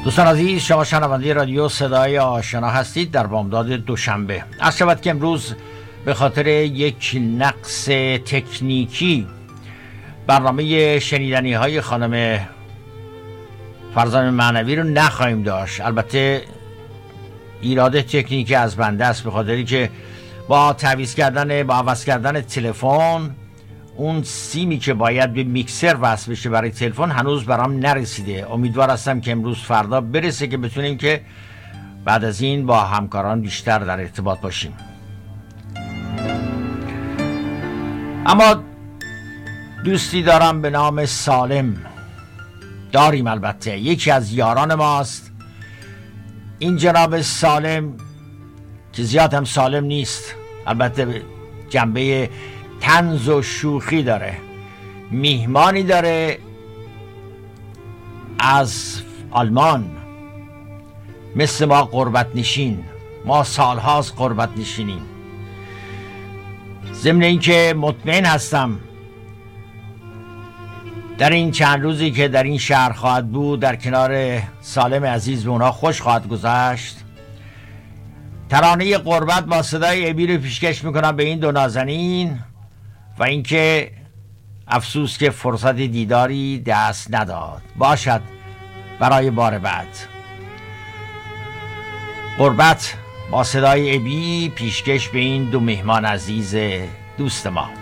دوستان عزیز، شما شنونده رادیو صدای آشنا هستید در بامداد دوشنبه. عرض شود که امروز به خاطر یک نقص تکنیکی برنامه شنیدنی های خانم فرزانه معنوی رو نخواهیم داشت. البته ایراد تکنیکی از بنده است، به خاطری که با عوض کردن تلفن اون سیمی که باید به میکسر وصل بشه برای تلفن هنوز برام نرسیده. امیدوار هستم که امروز فردا برسه که بتونیم که بعد از این با همکاران بیشتر در ارتباط باشیم. اما دوستی دارم به نام سالم، داریم البته، یکی از یاران ماست. این جناب سالم که زیاد هم سالم نیست، البته جنبه طنز و شوخی داره. میهمانی داره از آلمان، مثل ما غربت نشین، ما سالهاست غربت نشینیم. ضمن اینکه مطمئن هستم در این چند روزی که در این شهر خواهد بود در کنار سالم عزیز به اونها خوش خواهد گذشت. ترانه غربت با صدای ابی رو پیشکش میکنم به این دو نازنین و اینکه افسوس که فرصت دیداری دست نداد، باشد برای بار بعد. غربت با صدای ابی پیشکش به این دو مهمان عزیز دوست ما.